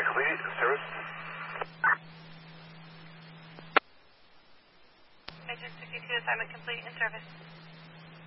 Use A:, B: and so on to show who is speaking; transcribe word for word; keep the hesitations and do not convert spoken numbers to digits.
A: complete. Service.
B: Engine sixty-two, assignment complete in service.